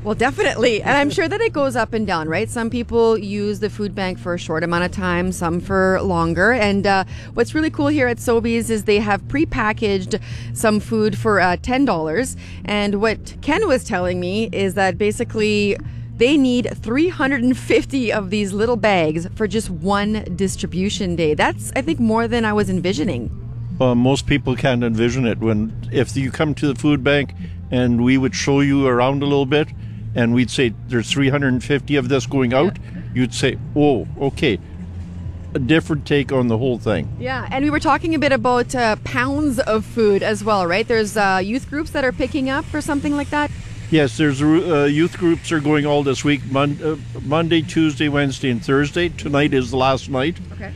Well, definitely. And I'm sure that it goes up and down, right? Some people use the food bank for a short amount of time, some for longer. And what's really cool here at Sobeys is they have prepackaged some food for $10. And what Ken was telling me is that basically they need 350 of these little bags for just one distribution day. That's, I think, more than I was envisioning. Most people can't envision it. If you come to the food bank and we would show you around a little bit and we'd say there's 350 of this going out, you'd say, oh, okay. A different take on the whole thing. Yeah, and we were talking a bit about pounds of food as well, right? There's youth groups that are picking up or something like that. Yes, there's youth groups are going all this week, Monday, Tuesday, Wednesday, and Thursday. Tonight is the last night. Okay.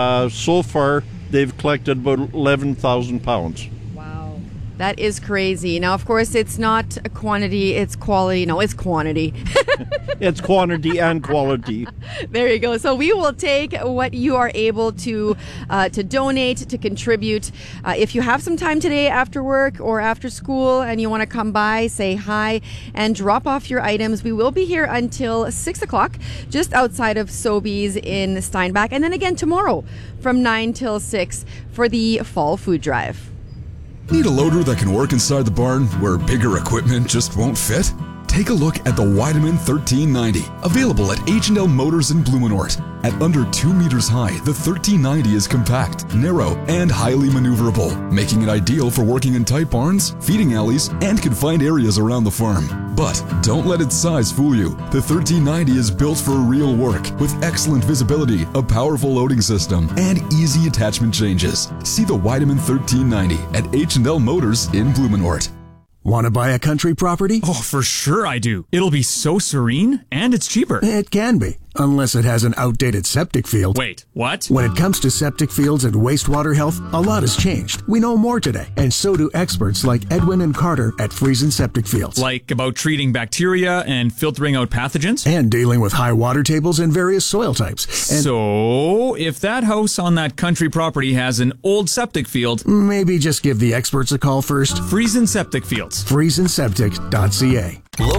So far, they've collected about 11,000 pounds. Wow. That is crazy. Now, of course, it's not a quantity, it's quality. No, it's quantity. It's quantity and quality. There you go. So we will take what you are able to donate, to contribute. If you have some time today after work or after school and you want to come by, say hi, and drop off your items, we will be here until 6 o'clock, just outside of Sobeys in Steinbach. And then again tomorrow from 9 till 6 for the fall food drive. Need a loader that can work inside the barn where bigger equipment just won't fit? Take a look at the Weidemann 1390, available at H&L Motors in Blumenort. At under 2 meters high, the 1390 is compact, narrow, and highly maneuverable, making it ideal for working in tight barns, feeding alleys, and confined areas around the farm. But don't let its size fool you. The 1390 is built for real work, with excellent visibility, a powerful loading system, and easy attachment changes. See the Weidemann 1390 at H&L Motors in Blumenort. Want to buy a country property? Oh, for sure I do. It'll be so serene, and it's cheaper. It can be, unless it has an outdated septic field. Wait, what? When it comes to septic fields and wastewater health, a lot has changed. We know more today, and so do experts like Edwin and Carter at Friesen Septic Fields. Like about treating bacteria and filtering out pathogens? And dealing with high water tables and various soil types. And so, if that house on that country property has an old septic field, maybe just give the experts a call first. Friesen Septic Fields. FriesenSeptic.ca.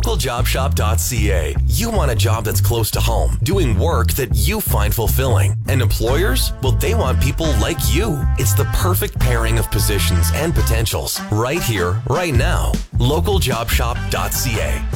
LocalJobShop.ca. You want a job that's close to home, doing work that you find fulfilling. And employers? Well, they want people like you. It's the perfect pairing of positions and potentials. Right here, right now. LocalJobShop.ca.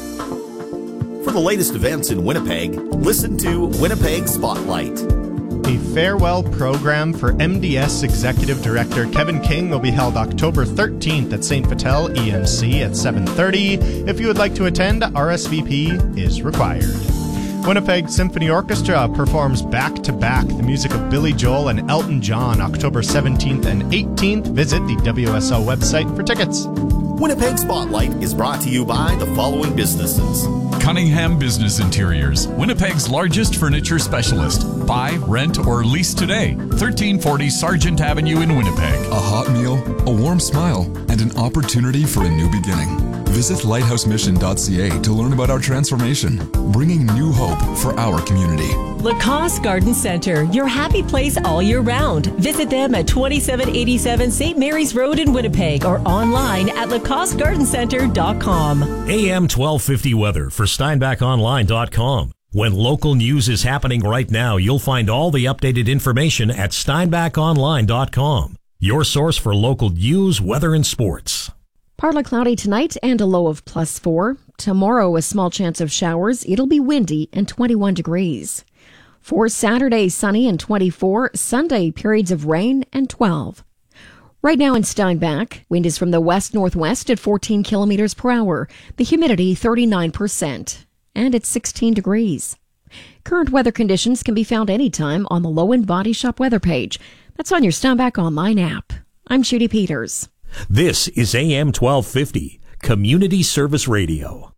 For the latest events in Winnipeg, listen to Winnipeg Spotlight. A farewell program for MDS Executive Director Kevin King will be held October 13th at St. Vital EMC at 7:30. If you would like to attend, RSVP is required. Winnipeg Symphony Orchestra performs back-to-back the music of Billy Joel and Elton John October 17th and 18th. Visit the WSO website for tickets. Winnipeg Spotlight is brought to you by the following businesses. Cunningham Business Interiors, Winnipeg's largest furniture specialist. Buy, rent, or lease today. 1340 Sargent Avenue in Winnipeg. A hot meal, a warm smile, and an opportunity for a new beginning. Visit lighthousemission.ca to learn about our transformation, bringing new hope for our community. Lacoste Garden Center, your happy place all year round. Visit them at 2787 St. Mary's Road in Winnipeg or online at lacostegardencenter.com. AM 1250 weather for steinbachonline.com. When local news is happening right now, you'll find all the updated information at steinbachonline.com. Your source for local news, weather, and sports. Partly cloudy tonight and a low of +4. Tomorrow, a small chance of showers. It'll be windy and 21 degrees. For Saturday, sunny and 24. Sunday, periods of rain and 12. Right now in Steinbach, wind is from the west-northwest at 14 kilometers per hour. The humidity 39%. And it's 16 degrees. Current weather conditions can be found anytime on the Low End Body Shop weather page. That's on your Steinbach Online app. I'm Judy Peters. This is AM 1250, Community Service Radio.